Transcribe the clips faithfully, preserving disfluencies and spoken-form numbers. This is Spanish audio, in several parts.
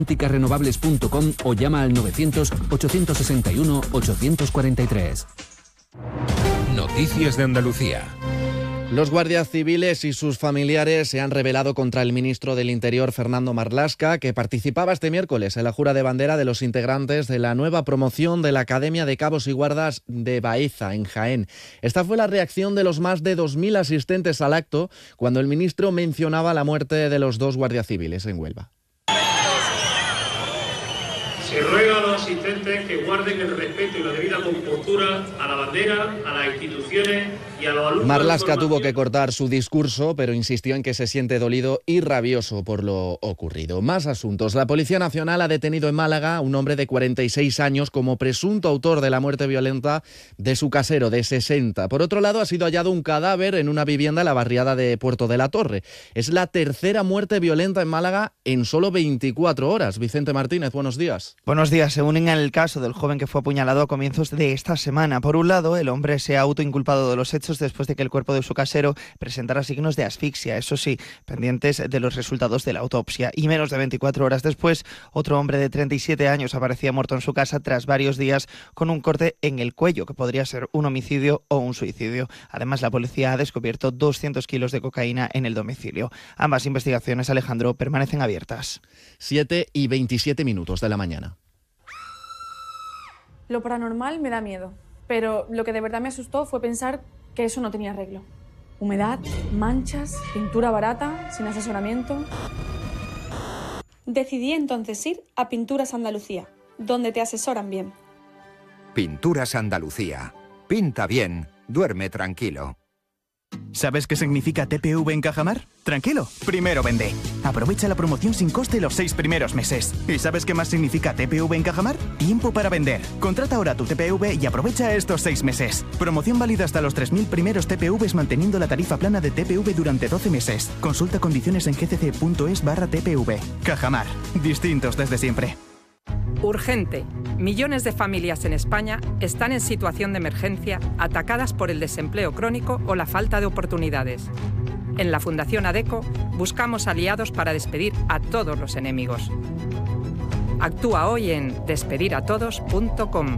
renovables punto com o llama al novecientos, ochocientos sesenta y uno, ochocientos cuarenta y tres. Noticias de Andalucía. Los guardias civiles y sus familiares se han rebelado contra el ministro del Interior, Fernando Marlaska, que participaba este miércoles en la jura de bandera de los integrantes de la nueva promoción de la Academia de Cabos y Guardas de Baeza, en Jaén. Esta fue la reacción de los más de dos mil asistentes al acto cuando el ministro mencionaba la muerte de los dos guardias civiles en Huelva. Se ruega a los asistentes que guarden el respeto y la debida compostura a la bandera, a las instituciones y a los alumnos. Marlaska tuvo que cortar su discurso, pero insistió en que se siente dolido y rabioso por lo ocurrido. Más asuntos. La Policía Nacional ha detenido en Málaga a un hombre de cuarenta y seis años como presunto autor de la muerte violenta de su casero de sesenta. Por otro lado, ha sido hallado un cadáver en una vivienda en la barriada de Puerto de la Torre. Es la tercera muerte violenta en Málaga en solo veinticuatro horas. Vicente Martínez, buenos días. Buenos días. Se unen al caso del joven que fue apuñalado a comienzos de esta semana. Por un lado, el hombre se ha autoinculpado de los hechos después de que el cuerpo de su casero presentara signos de asfixia, eso sí, pendientes de los resultados de la autopsia. Y menos de veinticuatro horas después, otro hombre de treinta y siete años aparecía muerto en su casa tras varios días con un corte en el cuello, que podría ser un homicidio o un suicidio. Además, la policía ha descubierto doscientos kilos de cocaína en el domicilio. Ambas investigaciones, Alejandro, permanecen abiertas. siete y veintisiete minutos de la mañana. Lo paranormal me da miedo, pero lo que de verdad me asustó fue pensar que eso no tenía arreglo. Humedad, manchas, pintura barata, sin asesoramiento. Decidí entonces ir a Pinturas Andalucía, donde te asesoran bien. Pinturas Andalucía. Pinta bien, duerme tranquilo. ¿Sabes qué significa T P V en Cajamar? Tranquilo, primero vende. Aprovecha la promoción sin coste los seis primeros meses. ¿Y sabes qué más significa T P V en Cajamar? Tiempo para vender. Contrata ahora tu T P V y aprovecha estos seis meses. Promoción válida hasta los tres mil primeros T P Vs manteniendo la tarifa plana de T P V durante doce meses. Consulta condiciones en gcc.es barra TPV. Cajamar. Distintos desde siempre. Urgente. Millones de familias en España están en situación de emergencia, atacadas por el desempleo crónico o la falta de oportunidades. En la Fundación ADECO buscamos aliados para despedir a todos los enemigos. Actúa hoy en despedir a todos punto com.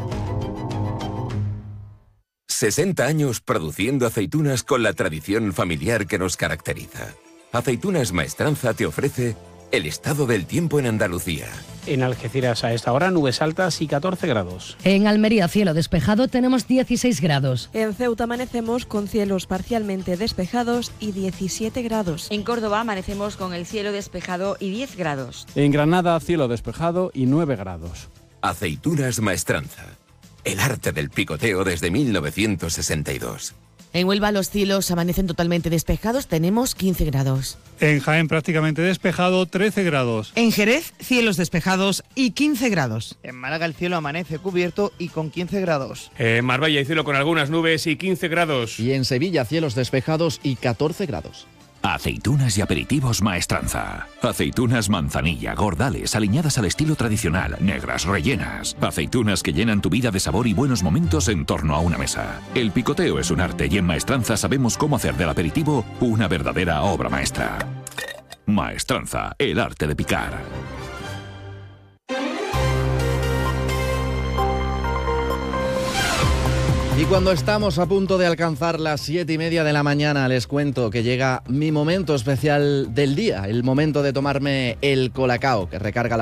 sesenta años produciendo aceitunas con la tradición familiar que nos caracteriza. Aceitunas Maestranza te ofrece el estado del tiempo en Andalucía. En Algeciras a esta hora nubes altas y catorce grados. En Almería cielo despejado tenemos dieciséis grados. En Ceuta amanecemos con cielos parcialmente despejados y diecisiete grados. En Córdoba amanecemos con el cielo despejado y diez grados. En Granada cielo despejado y nueve grados. Aceitunas Maestranza. El arte del picoteo desde mil novecientos sesenta y dos. En Huelva los cielos amanecen totalmente despejados, tenemos quince grados. En Jaén prácticamente despejado, trece grados. En Jerez, cielos despejados y quince grados. En Málaga el cielo amanece cubierto y con quince grados. En Marbella hay cielo con algunas nubes y quince grados. Y en Sevilla cielos despejados y catorce grados. Aceitunas y aperitivos Maestranza. Aceitunas manzanilla, gordales, aliñadas al estilo tradicional, negras, rellenas. Aceitunas que llenan tu vida de sabor y buenos momentos en torno a una mesa. El picoteo es un arte y en Maestranza sabemos cómo hacer del aperitivo una verdadera obra maestra. Maestranza, el arte de picar. Y cuando estamos a punto de alcanzar las siete y media de la mañana, les cuento que llega mi momento especial del día, el momento de tomarme el colacao, que recarga la